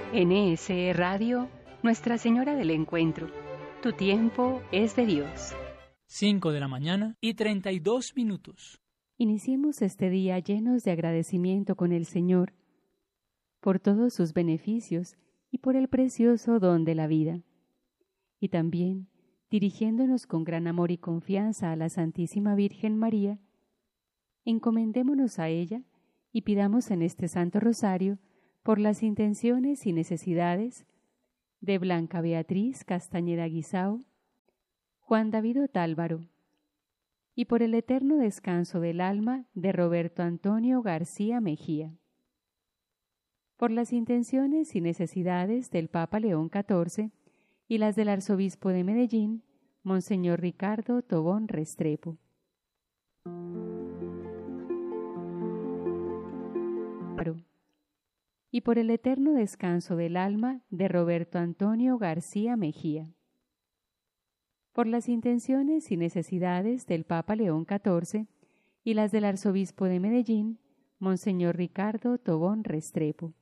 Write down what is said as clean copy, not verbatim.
NSE Radio, Nuestra Señora del Encuentro. Tu tiempo es de Dios. 5 de la mañana y 32 minutos. Iniciemos este día llenos de agradecimiento con el Señor por todos sus beneficios y por el precioso don de la vida. Y también, dirigiéndonos con gran amor y confianza a la Santísima Virgen María, encomendémonos a ella y pidamos en este Santo Rosario por las intenciones y necesidades de Blanca Beatriz Castañeda Guisao, Juan David Otálvaro, y por el eterno descanso del alma de Roberto Antonio García Mejía. Por las intenciones y necesidades del Papa León XIV y las del Arzobispo de Medellín, Monseñor Ricardo Tobón Restrepo. Y por el eterno descanso del alma de Roberto Antonio García Mejía. Por las intenciones y necesidades del Papa León XIV y las del Arzobispo de Medellín, Monseñor Ricardo Tobón Restrepo.